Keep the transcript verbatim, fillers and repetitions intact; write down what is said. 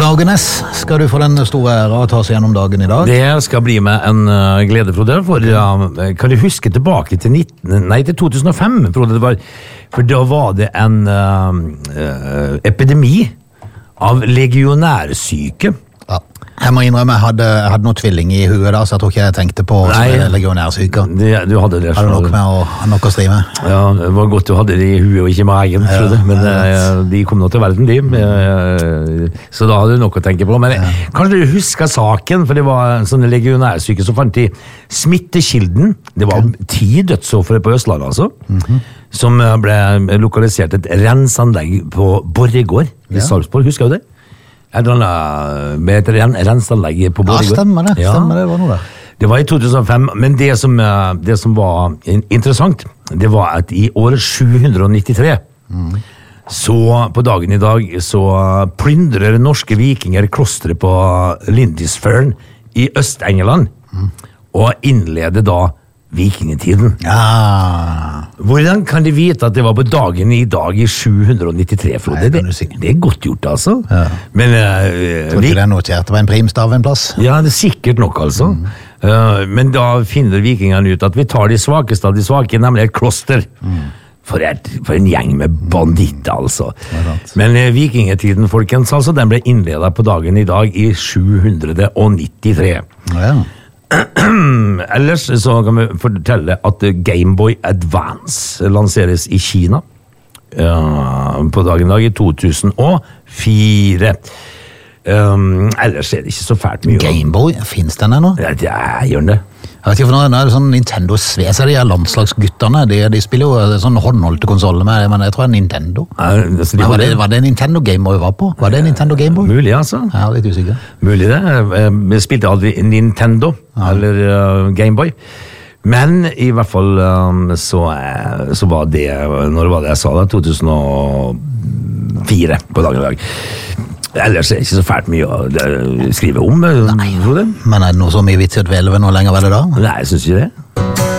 Laugenes, skal du få den store ære å ta seg gjennom dagen i dag? Det skal bli med en uh, glede, Frode, for uh, kan du huske tilbake til, nitten, nei, til to tusen og fem, Frode, det var, for da var det en uh, uh, epidemi av legionærsyke. Ja. Jeg må innrømme, jeg hadde, jeg hadde noe tvilling i huet da, så jeg tror ikke jeg tenkte på legionærsyke. Det, du hadde det. Hadde nok med å, nok å stri med. Ja, det var godt du hadde det i huet og ikke magen, ja, men uh, de kom nå til verden, de. Uh, så da hadde du nok å tenke på. Men ja. Kanskje du husker saken, for det var sånne legionærsyke som fant de smittekilden. Det var okay. ti dødsofre på Østlandet, altså. Mm-hmm. Som ble lokalisert et rensanlegg på Borregaard i ja. Sarpsborg, husker du det? Et eller annet med et ren, rensanlegg på Borregaard. Ja, stemmer det. Ja. Stemmer det, var noe der. Det var i to tusen og fem, men det som, det som var interessant, det var at i året sju hundre og nittitre, mm. så på dagen i dag, så plyndrer norske vikinger klosteret på Lindisfarne i Øst-England, mm. og innleder da vikingetiden. Ja. Hvordan kan de vite at det var på dagen i dag i sju hundre og nittitre, Frode? Det, si. det er godt gjort, altså. Ja. Men uh, jeg tror ikke vi, det er notert. Det var en primstav en plass. Ja, det er sikkert nok, altså. Mm. Uh, men da finner vikingene ut at vi tar de svakeste av de svake, nemlig et kloster. Mm. For, et, for en gjeng med banditter, altså. Men uh, vikingetiden, folkens, altså, den ble innledet på dagen i dag i sju hundre og nittitre. Ja. Ellers så kan vi fortelle at Gameboy Advance lanseres i Kina uh, på dagen i dag i to tusen og fire. Um, ellers er det ikke så fælt mye. Gameboy, finnes den ennå? Ja, ja, gjør den det. Jeg vet ikke, for nå er det sånn Nintendo Sves, de her landslagsgutterne, de, de spiller jo sånn håndholdte konsoler med, men jeg tror det er Nintendo. Ja, altså, de var, det, var det Nintendo Gameboy var på? Var det Nintendo Gameboy? Mulig, altså. Ja, litt usikker. Mulig det. Vi spilte aldri Nintendo, ja. eller uh, Gameboy. Men i hvert fall um, så, så var det, når var det jeg sa det, to tusen og fire på dagen i dag. Ellers er det ikke så fælt mye å skrive om. Nei, men er det noe så mye vits i å dvele ved noe lenger ved det da? Nei, jeg synes ikke det.